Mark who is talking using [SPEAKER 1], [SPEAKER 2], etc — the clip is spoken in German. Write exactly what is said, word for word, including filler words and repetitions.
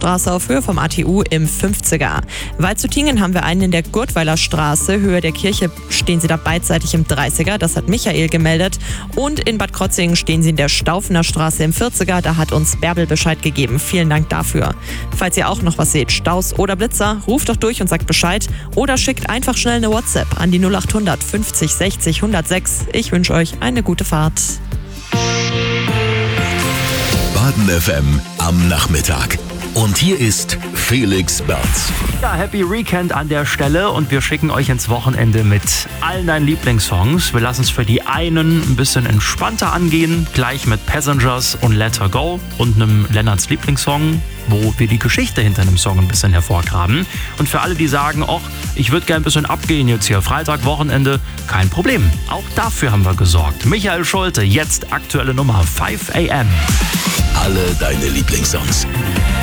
[SPEAKER 1] Straße auf Höhe vom A T U im fünfziger. Waldshutingen haben wir einen in der Gurtweiler Straße. Höhe der Kirche stehen sie da beidseitig im dreißiger. Das hat Michael gemeldet. Und in Bad Krotzingen stehen sie in der Staufener Straße im vierziger. Da hat uns Bärbel Bescheid gegeben. Vielen Dank dafür. Falls ihr auch noch was seht, Staus oder Blitzer, ruft doch durch und sagt Bescheid. Oder schickt einfach schnell eine WhatsApp an die null acht hundert fünfzig sechzig hundertsechs. Ich wünsche euch eine gute Fahrt.
[SPEAKER 2] Baden F M am Nachmittag. Und hier ist Felix Berz.
[SPEAKER 3] Ja, Happy Weekend an der Stelle und wir schicken euch ins Wochenende mit allen deinen Lieblingssongs. Wir lassen es für die einen ein bisschen entspannter angehen, gleich mit Passengers und Let Her Go und einem Lennarts Lieblingssong, wo wir die Geschichte hinter einem Song ein bisschen hervorgraben. Und für alle, die sagen, och, ich würde gerne ein bisschen abgehen jetzt hier, Freitag, Wochenende, kein Problem. Auch dafür haben wir gesorgt. Michael Schulte, jetzt aktuelle Nummer fünf a m.
[SPEAKER 2] Alle deine Lieblingssongs.